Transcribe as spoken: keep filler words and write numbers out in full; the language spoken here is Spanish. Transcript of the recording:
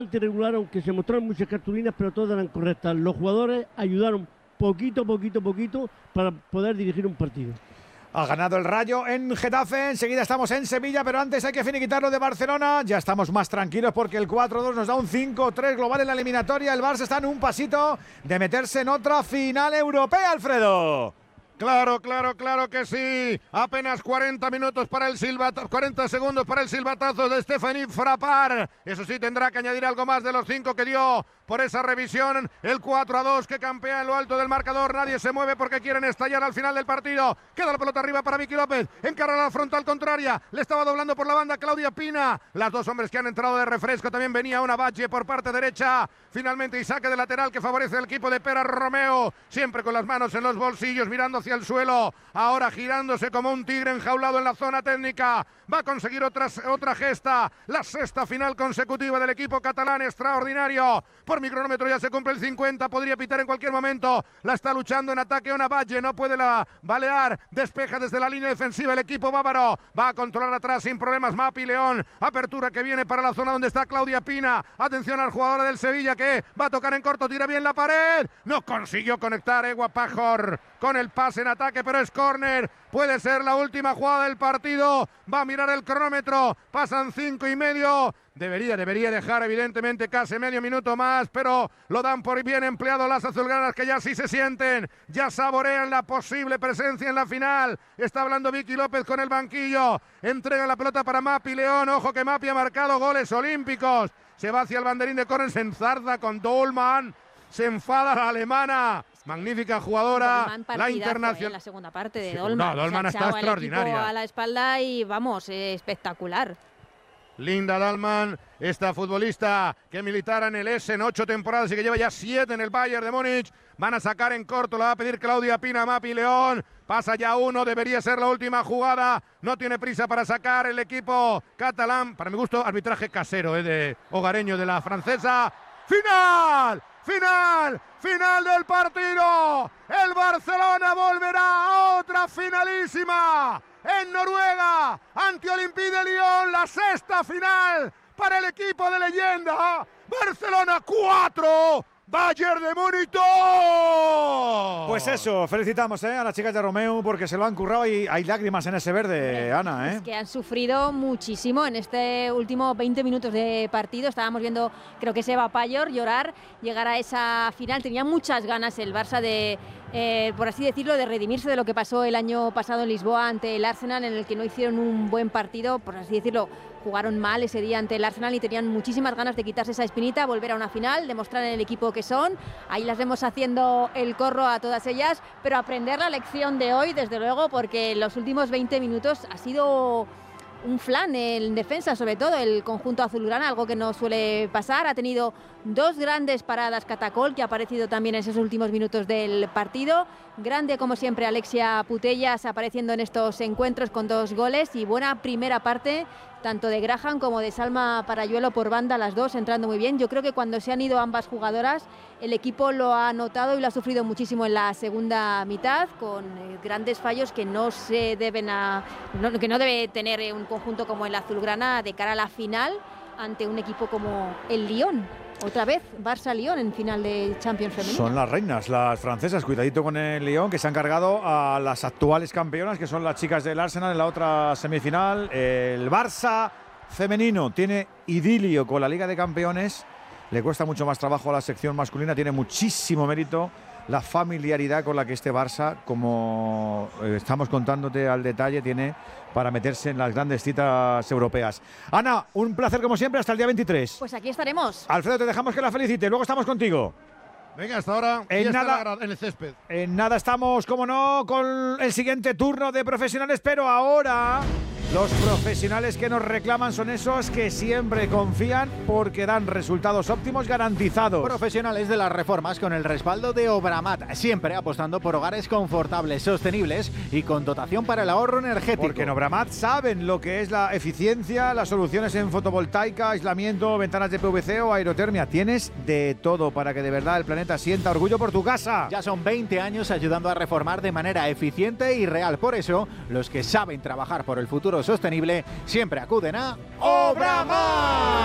irregular, aunque se mostraron muchas cartulinas, pero todas eran correctas. Los jugadores ayudaron poquito, poquito, poquito para poder dirigir un partido. Ha ganado el Rayo en Getafe, enseguida estamos en Sevilla, pero antes hay que finiquitarlo de Barcelona. Ya estamos más tranquilos porque el cuatro dos nos da un cinco tres global en la eliminatoria. El Barça está en un pasito de meterse en otra final europea, Alfredo. Claro, claro, claro que sí. Apenas cuarenta minutos para el silbatazo, cuarenta segundos para el silbatazo de Stéphanie Frappart. Eso sí, tendrá que añadir algo más de los cinco que dio por esa revisión. El cuatro a dos que campea en lo alto del marcador. Nadie se mueve porque quieren estallar al final del partido. Queda la pelota arriba para Vicky López. Encara la frontal contraria. Le estaba doblando por la banda Claudia Pina. Las dos hombres que han entrado de refresco. También venía una Bache por parte derecha. Finalmente y saque de lateral que favorece al equipo de Pera Romeo. Siempre con las manos en los bolsillos mirando hacia el suelo. Ahora girándose como un tigre enjaulado en la zona técnica. Va a conseguir otra, otra gesta. La sexta final consecutiva del equipo catalán. Extraordinario. Por mi cronómetro ya se cumple el cincuenta. Podría pitar en cualquier momento. La está luchando en ataque una Valle. No puede la balear. Despeja desde la línea defensiva el equipo bávaro. Va a controlar atrás sin problemas Mapi León. Apertura que viene para la zona donde está Claudia Pina. Atención al jugador del Sevilla que va a tocar en corto. Tira bien la pared. No consiguió conectar Ewa Pajor con el pase en ataque, pero es córner. Puede ser la última jugada del partido. Va a mirar el cronómetro. Pasan cinco y medio. Debería, debería dejar evidentemente casi medio minuto más, pero lo dan por bien empleado las azulgranas que ya sí se sienten, ya saborean la posible presencia en la final. Está hablando Vicky López con el banquillo. Entrega la pelota para Mapi León. Ojo que Mapi ha marcado goles olímpicos. Se va hacia el banderín de córner, se enzarza con Dolman. Se enfada la alemana. Magnífica jugadora, la internacional. En la segunda parte de Dolman. No, Dolman está extraordinaria. A la espalda y vamos, eh, espectacular. Linda Dalman, esta futbolista que militara en el Essen ocho temporadas y que lleva ya siete en el Bayern de Múnich. Van a sacar en corto, la va a pedir Claudia Pina, Mapi León. Pasa ya uno, debería ser la última jugada. No tiene prisa para sacar el equipo catalán. Para mi gusto, arbitraje casero, eh, de hogareño de la francesa. ¡Final! ¡Final! ¡Final del partido! El Barcelona volverá a otra finalísima en Noruega ante Olympique de Lyon, la sexta final para el equipo de leyenda. Barcelona cuatro, Bayern de Múnich dos. Pues eso, felicitamos ¿eh? a las chicas de Romeo porque se lo han currado y hay lágrimas en ese verde, sí, Ana. ¿eh? Es que han sufrido muchísimo en este último veinte minutos de partido. Estábamos viendo, creo que Eva Payor llorar, llegar a esa final. Tenía muchas ganas el Barça de, eh, por así decirlo, de redimirse de lo que pasó el año pasado en Lisboa ante el Arsenal, en el que no hicieron un buen partido, por así decirlo. Jugaron mal ese día ante el Arsenal y tenían muchísimas ganas de quitarse esa espinita, volver a una final, demostrar en el equipo que son. Ahí las vemos haciendo el corro a todas ellas, pero aprender la lección de hoy, desde luego, porque en los últimos veinte minutos ha sido un flan en defensa, sobre todo el conjunto azulgrana, algo que no suele pasar. Ha tenido dos grandes paradas Catacol, que ha aparecido también en esos últimos minutos del partido. Grande, como siempre, Alexia Putellas apareciendo en estos encuentros con dos goles y buena primera parte, tanto de Graham como de Salma Parayuelo por banda, las dos entrando muy bien. Yo creo que cuando se han ido ambas jugadoras, el equipo lo ha notado y lo ha sufrido muchísimo en la segunda mitad, con eh, grandes fallos que no se deben a, no, que no debe tener eh, un conjunto como el azulgrana de cara a la final ante un equipo como el Lyon. Otra vez Barça-Lyon en final de Champions femenina. Son las reinas, las francesas. Cuidadito con el Lyon, que se han cargado a las actuales campeonas, que son las chicas del Arsenal en la otra semifinal. El Barça femenino tiene idilio con la Liga de Campeones. Le cuesta mucho más trabajo a la sección masculina. Tiene muchísimo mérito la familiaridad con la que este Barça, como estamos contándote al detalle, tiene para meterse en las grandes citas europeas. Ana, un placer como siempre, hasta el día veintitrés. Pues aquí estaremos. Alfredo, te dejamos que la felicite, luego estamos contigo. Venga, hasta ahora en nada, en el césped. En nada estamos, como no, con el siguiente turno de profesionales, pero ahora los profesionales que nos reclaman son esos que siempre confían porque dan resultados óptimos garantizados. Profesionales de las reformas con el respaldo de Obramat, siempre apostando por hogares confortables, sostenibles y con dotación para el ahorro energético. Porque en Obramat saben lo que es la eficiencia, las soluciones en fotovoltaica, aislamiento, ventanas de P V C o aerotermia. Tienes de todo para que de verdad el planeta sienta orgullo por tu casa. Ya son veinte años ayudando a reformar de manera eficiente y real. Por eso, los que saben trabajar por el futuro sostenible siempre acuden a Obramat.